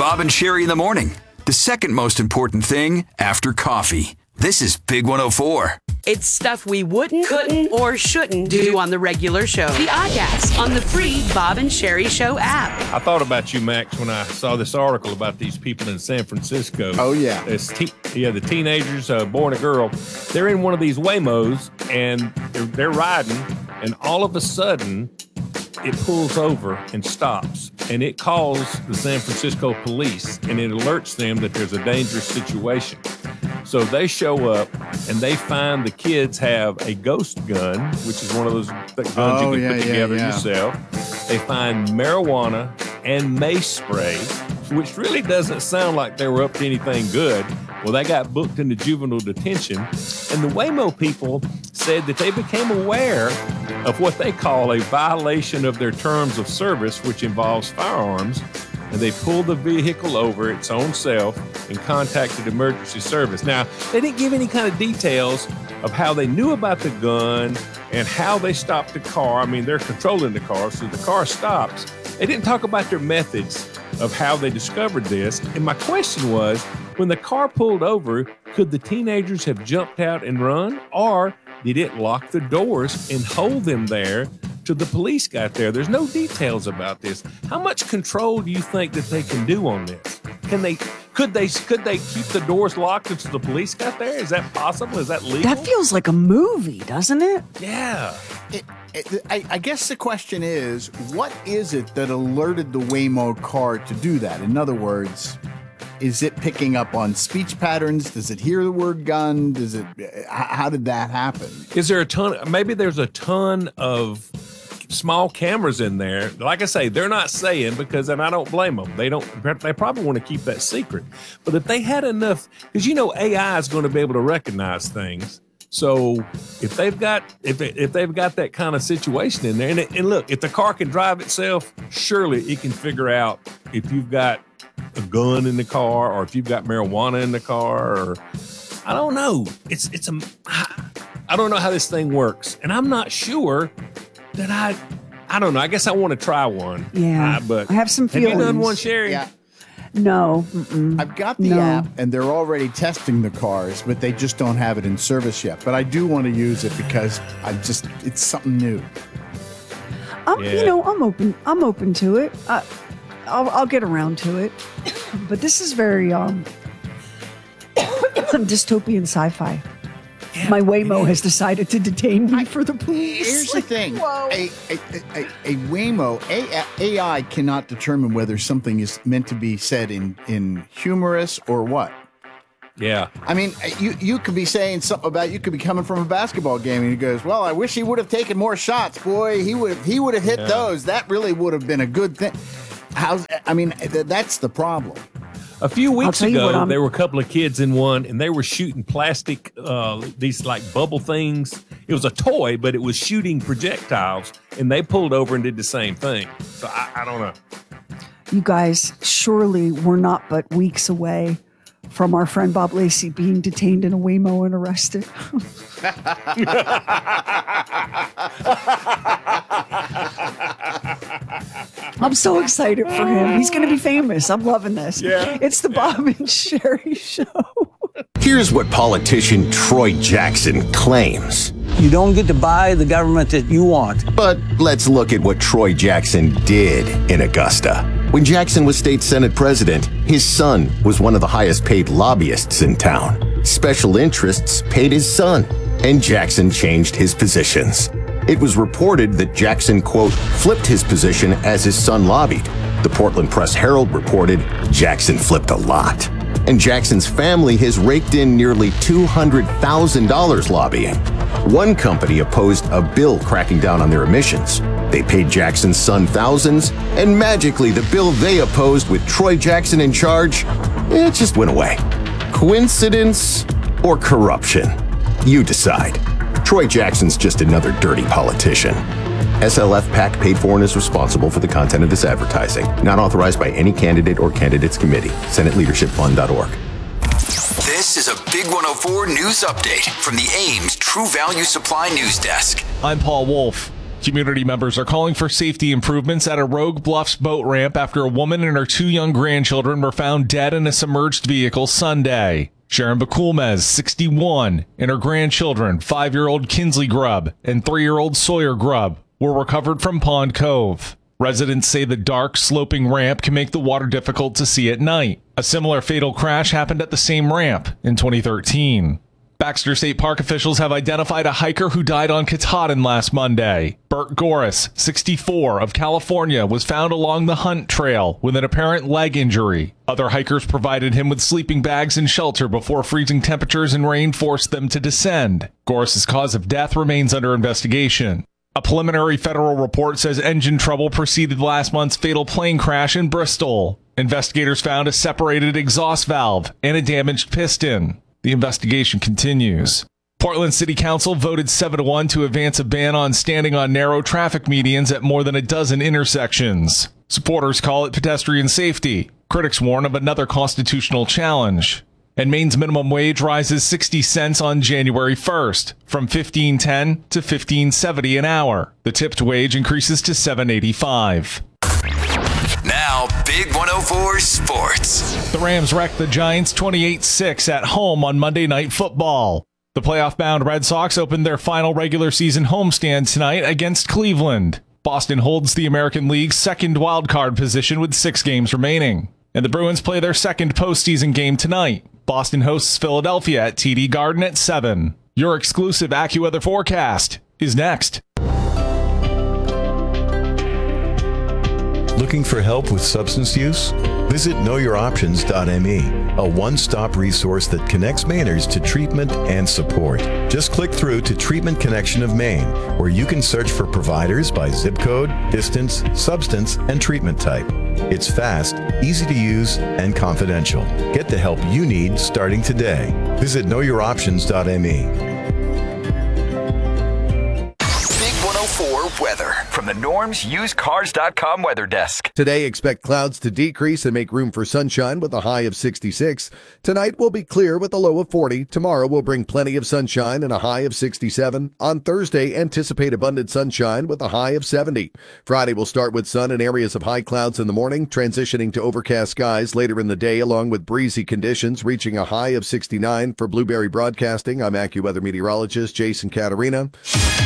Bob and Sherry in the morning. The second most important thing after coffee. This is Big 104. It's stuff we wouldn't, couldn't, or shouldn't do on the regular show. The Oddcast on the free Bob and Sherry Show app. I thought about you, Max, when I saw this article about these people in San Francisco. Oh, yeah. The teenagers, a boy and a girl, they're in one of these Waymos, and they're riding, and all of a sudden, it pulls over and stops, and it calls the San Francisco police, and it alerts them that there's a dangerous situation. So they show up, and they find the kids have a ghost gun, which is one of those guns you can put together yourself. They find marijuana and mace spray, which really doesn't sound like they were up to anything good. Well, they got booked into juvenile detention, and the Waymo people said that they became aware of what they call a violation of their terms of service, which involves firearms, and they pulled the vehicle over its own self and contacted emergency service. Now, they didn't give any kind of details of how they knew about the gun and how they stopped the car. I mean, they're controlling the car, so the car stops. They didn't talk about their methods of how they discovered this. And my question was, when the car pulled over, could the teenagers have jumped out and run, or did it lock the doors and hold them there till the police got there? There's no details about this. How much control do you think that they can do on this? Could they keep the doors locked until the police got there? Is that possible? Is that legal? That feels like a movie, doesn't it? Yeah. I guess the question is, what is it that alerted the Waymo car to do that? In other words, is it picking up on speech patterns? Does it hear the word gun? How did that happen? Is there maybe there's a ton of small cameras in there. Like I say, they're not saying, and I don't blame them. They probably want to keep that secret. But if they had enough, because AI is going to be able to recognize things. So if they've got that kind of situation in there, and look, if the car can drive itself, surely it can figure out if you've got a gun in the car or if you've got marijuana in the car, or I don't know. I don't know how this thing works, and I'm not sure that I don't know. I guess I want to try one. Yeah, but I have some feelings. Have you done one, Sherry? Yeah. No. I've got the app, and they're already testing the cars, but they just don't have it in service yet. But I do want to use it because it's something new. I'm open to it. I'll get around to it. But this is very dystopian sci-fi. Yeah, my Waymo has decided to detain me for the police. Here's the thing. A Waymo, AI cannot determine whether something is meant to be said in humorous or what. Yeah. I mean, you could be saying something about, you could be coming from a basketball game and he goes, well, I wish he would have taken more shots. Boy, he would have hit those. That really would have been a good thing. That's the problem. A few weeks ago, there were a couple of kids in one, and they were shooting plastic, these like bubble things. It was a toy, but it was shooting projectiles, and they pulled over and did the same thing. So I don't know. You guys, surely we're not but weeks away from our friend Bob Lacey being detained in a Waymo and arrested. I'm so excited for him. He's going to be famous. I'm loving this. Yeah. It's the Bob and Sherry Show. Here's what politician Troy Jackson claims. You don't get to buy the government that you want. But let's look at what Troy Jackson did in Augusta. When Jackson was state Senate president, his son was one of the highest paid lobbyists in town. Special interests paid his son, and Jackson changed his positions. It was reported that Jackson, quote, flipped his position as his son lobbied. The Portland Press-Herald reported Jackson flipped a lot. And Jackson's family has raked in nearly $200,000 lobbying. One company opposed a bill cracking down on their emissions. They paid Jackson's son thousands, and magically the bill they opposed with Troy Jackson in charge, it just went away. Coincidence or corruption? You decide. Troy Jackson's just another dirty politician. SLF PAC paid for and is responsible for the content of this advertising. Not authorized by any candidate or candidates committee. SenateLeadershipFund.org. This is a Big 104 news update from the Ames True Value Supply News Desk. I'm Paul Wolf. Community members are calling for safety improvements at a Rogue Bluffs boat ramp after a woman and her 2 young grandchildren were found dead in a submerged vehicle Sunday. Sharon Bakulmez, 61, and her grandchildren, 5-year-old Kinsley Grubb and 3-year-old Sawyer Grubb, were recovered from Pond Cove. Residents say the dark, sloping ramp can make the water difficult to see at night. A similar fatal crash happened at the same ramp in 2013. Baxter State Park officials have identified a hiker who died on Katahdin last Monday. Bert Goris, 64, of California, was found along the Hunt Trail with an apparent leg injury. Other hikers provided him with sleeping bags and shelter before freezing temperatures and rain forced them to descend. Goris's cause of death remains under investigation. A preliminary federal report says engine trouble preceded last month's fatal plane crash in Bristol. Investigators found a separated exhaust valve and a damaged piston. The investigation continues. Portland City Council voted 7-1 to advance a ban on standing on narrow traffic medians at more than a dozen intersections. Supporters call it pedestrian safety. Critics warn of another constitutional challenge. And Maine's minimum wage rises 60 cents on January 1st, from $15.10 to $15.70 an hour. The tipped wage increases to $7.85. Now, Big 104 Sports. The Rams wrecked the Giants 28-6 at home on Monday Night Football. The playoff-bound Red Sox opened their final regular season homestand tonight against Cleveland. Boston holds the American League's second wildcard position with 6 games remaining. And the Bruins play their second postseason game tonight. Boston hosts Philadelphia at TD Garden at 7. Your exclusive AccuWeather forecast is next. Looking for help with substance use? Visit knowyouroptions.me, a one-stop resource that connects Mainers to treatment and support. Just click through to Treatment Connection of Maine, where you can search for providers by zip code, distance, substance, and treatment type. It's fast, easy to use, and confidential. Get the help you need starting today. Visit knowyouroptions.me. Weather from the NormsUsedCars.com weather desk. Today, expect clouds to decrease and make room for sunshine with a high of 66. Tonight will be clear with a low of 40. Tomorrow will bring plenty of sunshine and a high of 67. On Thursday, anticipate abundant sunshine with a high of 70. Friday will start with sun and areas of high clouds in the morning, transitioning to overcast skies later in the day, along with breezy conditions, reaching a high of 69. For Blueberry Broadcasting, I'm AccuWeather meteorologist Jason Caterina.